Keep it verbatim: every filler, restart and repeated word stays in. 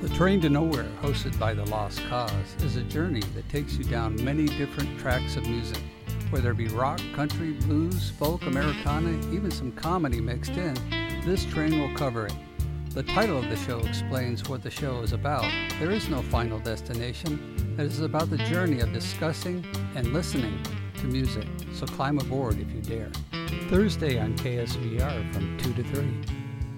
The Train to Nowhere, hosted by The Lost Cause, is a journey that takes you down many different tracks of music. Whether it be rock, country, blues, folk, Americana, even some comedy mixed in, this train will cover it. The title of the show explains what the show is about. There is no final destination. It is about the journey of discussing and listening to music. So climb aboard if you dare. Thursday on K S V R from two to three.